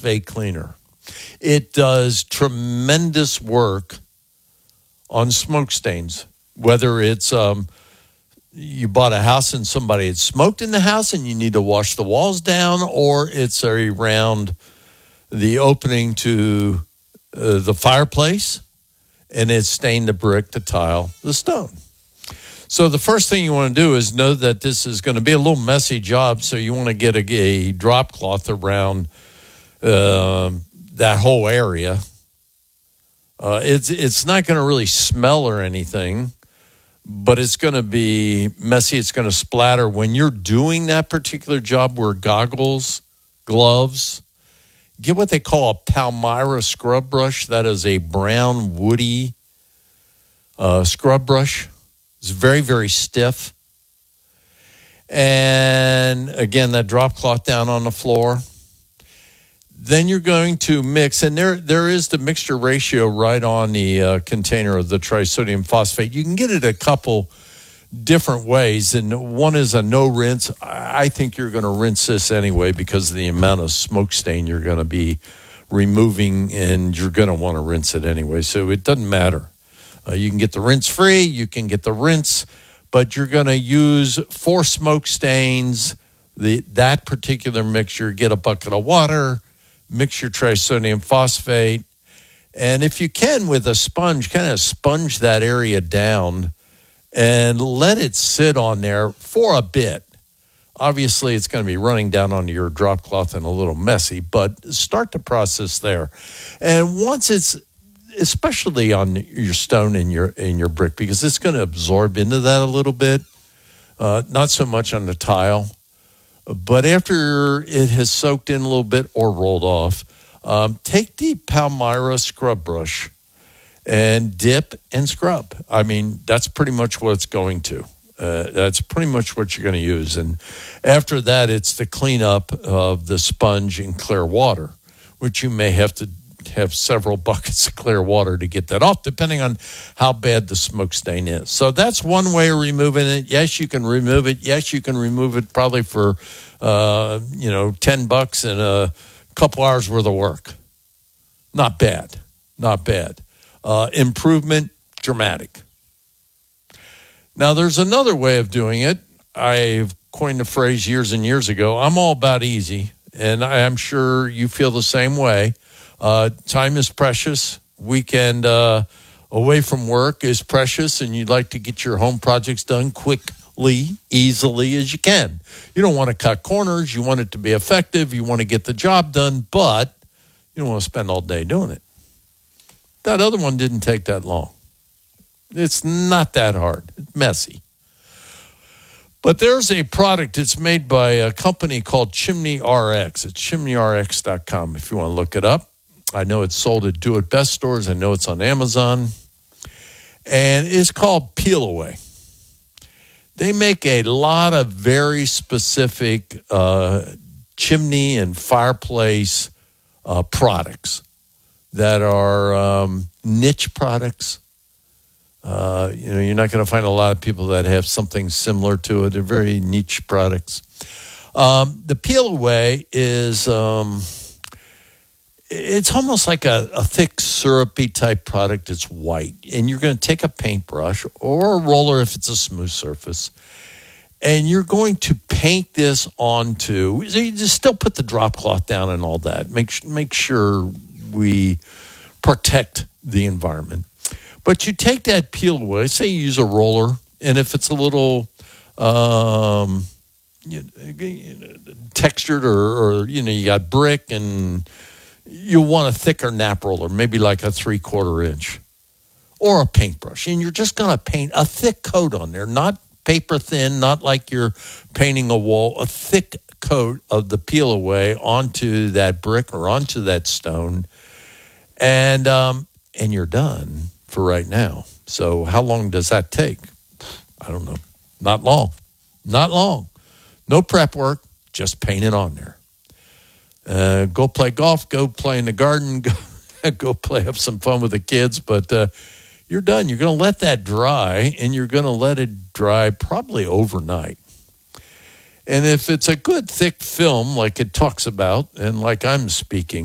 phosphate cleaner. It does tremendous work on smoke stains, whether it's you bought a house and somebody had smoked in the house and you need to wash the walls down, or it's around the opening to the fireplace and it's stained the brick, the tile, the stone. So the first thing you want to do is know that this is going to be a little messy job, so you want to get a drop cloth around that whole area. It's not going to really smell or anything, but it's going to be messy. It's going to splatter. When you're doing that particular job, wear goggles, gloves. Get what they call a Palmyra scrub brush. That is a brown, woody scrub brush. It's very, very stiff. And again, that drop cloth down on the floor. Then you're going to mix, and there is the mixture ratio right on the container of the trisodium phosphate. You can get it a couple different ways, and one is a no rinse. I think you're going to rinse this anyway because of the amount of smoke stain you're going to be removing, and you're going to want to rinse it anyway. So it doesn't matter. You can get the rinse free, you can get the rinse, but you're going to use for smoke stains, that particular mixture. Get a bucket of water, mix your trisodium phosphate, and if you can, with a sponge, kind of sponge that area down and let it sit on there for a bit. Obviously, it's going to be running down onto your drop cloth and a little messy, but start the process there. And once it's, especially on your stone and your brick, because it's going to absorb into that a little bit, not so much on the tile. But after it has soaked in a little bit or rolled off, take the Palmyra scrub brush and dip and scrub. I mean, that's pretty much what it's going to. That's pretty much what you're going to use. And after that, it's the cleanup of the sponge in clear water, which you may have to have several buckets of clear water to get that off, depending on how bad the smoke stain is. So that's one way of removing it. Yes, you can remove it. Yes, you can remove it probably for, $10 and a couple hours worth of work. Not bad. Not bad. Improvement, dramatic. Now, there's another way of doing it. I've coined the phrase years and years ago. I'm all about easy, and I'm sure you feel the same way. Time is precious. Weekend away from work is precious, and you'd like to get your home projects done quickly, easily as you can. You don't want to cut corners. You want it to be effective. You want to get the job done, but you don't want to spend all day doing it. That other one didn't take that long. It's not that hard. It's messy. But there's a product that's made by a company called Chimney RX. It's chimneyrx.com if you want to look it up. I know it's sold at Do It Best stores. I know it's on Amazon. And it's called Peel Away. They make a lot of very specific chimney and fireplace products that are niche products. You're not going to find a lot of people that have something similar to it. They're very niche products. The Peel Away is... it's almost like a thick, syrupy type product. It's white. And you're going to take a paintbrush or a roller if it's a smooth surface, and you're going to paint this onto, so you just still put the drop cloth down and all that. Make sure we protect the environment. But you take that Peel Away, say you use a roller, and if it's a little textured or you got brick and... you want a thicker nap roller, maybe like a 3/4 inch, or a paintbrush. And you're just going to paint a thick coat on there, not paper thin, not like you're painting a wall, a thick coat of the Peel Away onto that brick or onto that stone. And you're done for right now. So how long does that take? I don't know. Not long. Not long. No prep work, just paint it on there. Go play golf, go play in the garden, go play, have some fun with the kids, but you're done. You're going to let that dry, and you're going to let it dry probably overnight. And if it's a good thick film like it talks about and like I'm speaking,